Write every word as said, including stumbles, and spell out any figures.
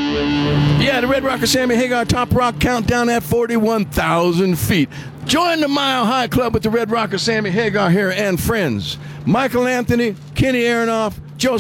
Yeah, the Red Rocker Sammy Hagar Top Rock Countdown at forty-one thousand feet. Join the Mile High Club with the Red Rocker Sammy Hagar here and friends. Michael Anthony, Kenny Aronoff,